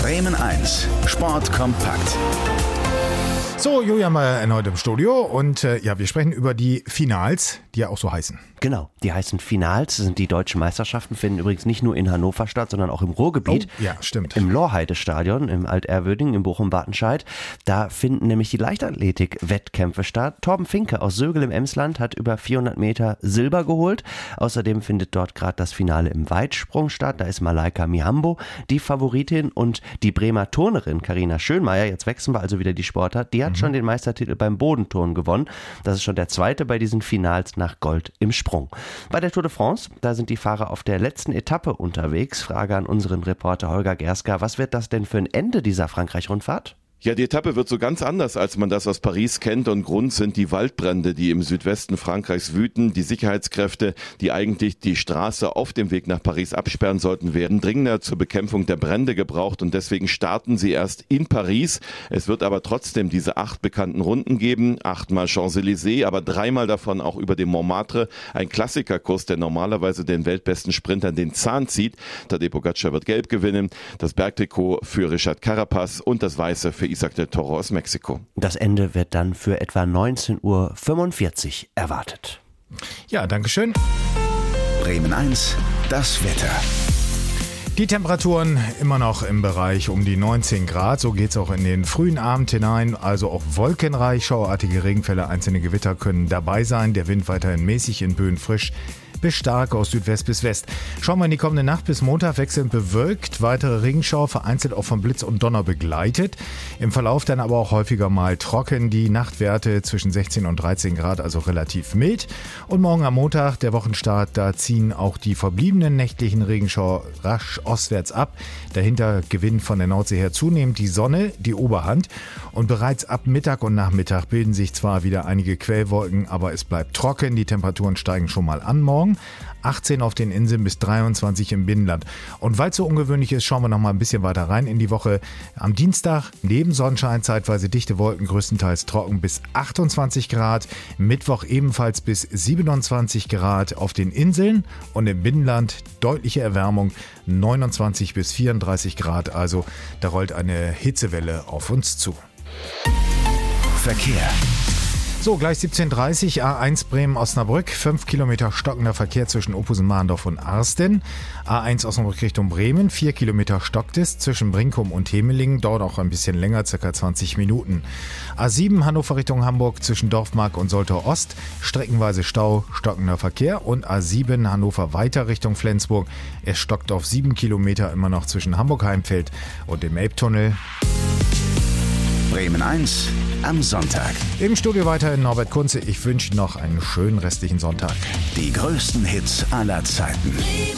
Bremen 1, Sport kompakt. So, Julian Mayer erneut im Studio und wir sprechen über die Finals, die ja auch so heißen. Genau, die heißen Finals, das sind die deutschen Meisterschaften, finden übrigens nicht nur in Hannover statt, sondern auch im Ruhrgebiet. Oh, ja, stimmt. Im Lorheide-Stadion, im Altehrwördingen, in Bochum-Bartenscheid. Da finden nämlich die Leichtathletik-Wettkämpfe statt. Torben Finke aus Sögel im Emsland hat über 400 Meter Silber geholt. Außerdem findet dort gerade das Finale im Weitsprung statt. Da ist Malaika Mihambo die Favoritin und die Bremer Turnerin Carina Schönmeier, jetzt wechseln wir also wieder die Sportart, die hat schon den Meistertitel beim Bodenturnen gewonnen. Das ist schon der zweite bei diesen Finals nach Gold im Sprung. Bei der Tour de France, da sind die Fahrer auf der letzten Etappe unterwegs. Frage an unseren Reporter Holger Gerska, was wird das denn für ein Ende dieser Frankreich-Rundfahrt? Ja, die Etappe wird so ganz anders, als man das aus Paris kennt, und Grund sind die Waldbrände, die im Südwesten Frankreichs wüten. Die Sicherheitskräfte, die eigentlich die Straße auf dem Weg nach Paris absperren sollten, werden dringender zur Bekämpfung der Brände gebraucht und deswegen starten sie erst in Paris. Es wird aber trotzdem diese 8 bekannten Runden geben, 8-mal Champs-Élysées, aber 3-mal davon auch über den Montmartre, ein Klassikerkurs, der normalerweise den weltbesten Sprintern den Zahn zieht. Tadej Pogačar wird gelb gewinnen, das Bergtrikot für Richard Carapaz und das weiße für Isaac del Toro aus Mexiko. Das Ende wird dann für etwa 19:45 Uhr erwartet. Ja, dankeschön. Bremen 1, das Wetter. Die Temperaturen immer noch im Bereich um die 19 Grad. So geht es auch in den frühen Abend hinein. Also auch wolkenreich, schauartige Regenfälle, einzelne Gewitter können dabei sein. Der Wind weiterhin mäßig, in Böen frisch bis stark aus Südwest bis West. Schauen wir in die kommende Nacht bis Montag, wechselnd bewölkt. Weitere Regenschauer, vereinzelt auch von Blitz und Donner begleitet. Im Verlauf dann aber auch häufiger mal trocken. Die Nachtwerte zwischen 16 und 13 Grad, also relativ mild. Und morgen am Montag, der Wochenstart, da ziehen auch die verbliebenen nächtlichen Regenschauer rasch ostwärts ab. Dahinter gewinnt von der Nordsee her zunehmend die Sonne die Oberhand. Und bereits ab Mittag und Nachmittag bilden sich zwar wieder einige Quellwolken, aber es bleibt trocken. Die Temperaturen steigen schon mal an morgen. 18 auf den Inseln bis 23 im Binnenland. Und weil es so ungewöhnlich ist, schauen wir noch mal ein bisschen weiter rein in die Woche. Am Dienstag neben Sonnenschein zeitweise dichte Wolken, größtenteils trocken bis 28 Grad. Mittwoch ebenfalls bis 27 Grad auf den Inseln und im Binnenland deutliche Erwärmung, 29 bis 34 Grad. Also da rollt eine Hitzewelle auf uns zu. Verkehr. So, gleich 17:30 A1 Bremen-Osnabrück, 5 Kilometer stockender Verkehr zwischen Opusen-Mahndorf und Arsten. A1 Osnabrück Richtung Bremen, 4 Kilometer stockt es zwischen Brinkum und Hemelingen, dauert auch ein bisschen länger, ca. 20 Minuten. A7 Hannover Richtung Hamburg zwischen Dorfmark und Soltau Ost, streckenweise Stau, stockender Verkehr. Und A7 Hannover weiter Richtung Flensburg, es stockt auf 7 Kilometer immer noch zwischen Hamburg-Heimfeld und dem Elbtunnel. Bremen 1 am Sonntag. Im Studio weiterhin Norbert Kunze. Ich wünsche noch einen schönen restlichen Sonntag. Die größten Hits aller Zeiten.